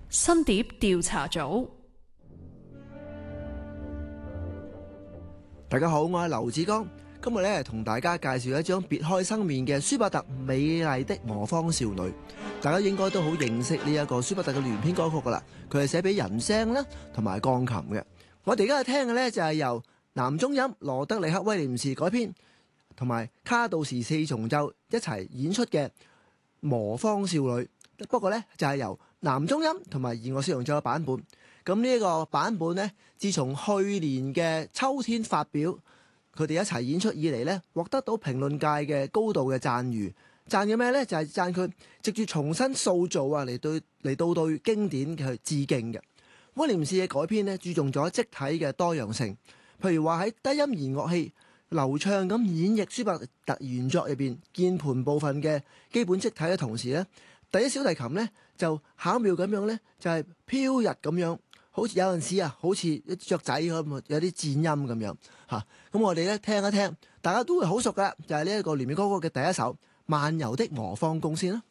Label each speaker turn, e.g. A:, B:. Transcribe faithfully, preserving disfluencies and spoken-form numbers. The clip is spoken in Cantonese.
A: 新碟調查組。
B: 大家好，我係劉子剛，今日咧同大家介紹一張別開生面嘅舒伯特《美麗的磨坊少女》。大家應該都好認識呢一個舒伯特嘅連篇歌曲噶啦，佢係寫俾人聲啦同埋鋼琴嘅。我哋而家聽嘅呢，就係由男中音羅德里克威廉士改編，同埋卡杜士四重奏一齊演出嘅《磨坊少女》。不過呢，就係由男中音同埋弦樂四重奏嘅版本。咁呢一個版本呢，自從去年嘅秋天發表，佢哋一齊演出以嚟呢，獲得到評論界嘅高度嘅讚譽。讚嘅咩呢？就係、是、讚佢藉住重新塑造啊，嚟對嚟到對經典嘅去致敬嘅。威廉士嘅改編呢，注重咗積體嘅多樣性，譬如話喺低音弦樂器流暢咁演繹舒伯特原作入邊鍵盤部分嘅基本積體嘅同時呢，第一小提琴呢，就巧妙咁樣呢，就係、是、飄逸咁樣。好似有陣時啊，好似一隻雀仔咁，有啲顫音咁樣嚇。咁、啊、我哋咧聽一聽，大家都會好熟噶，就係呢一個聯名歌曲嘅第一首《漫遊的磨坊公》先啦。